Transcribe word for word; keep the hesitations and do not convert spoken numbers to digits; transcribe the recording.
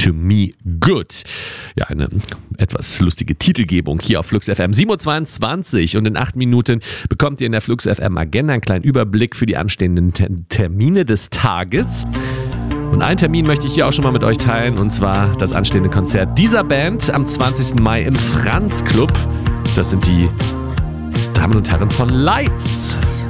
to Me Good. Ja, eine etwas lustige Titelgebung hier auf Flux F M. sieben Uhr zweiundzwanzig und in acht Minuten bekommt ihr in der Flux F M Agenda einen kleinen Überblick für die anstehenden Termine des Tages. Und einen Termin möchte ich hier auch schon mal mit euch teilen, und zwar das anstehende Konzert dieser Band am zwanzigsten Mai im Franz Club. Das sind die Damen und Herren von Lights.